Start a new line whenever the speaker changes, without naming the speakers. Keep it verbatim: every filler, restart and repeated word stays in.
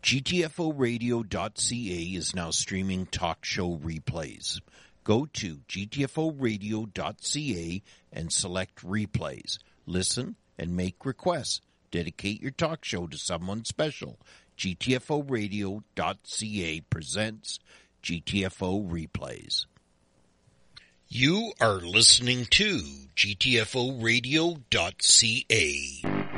G T F O radio dot C A is now streaming talk show replays. Go to G T F O radio dot C A and select replays. Listen and make requests. Dedicate your talk show to someone special. G T F O radio dot C A presents G T F O Replays. You are listening to G T F O radio dot C A.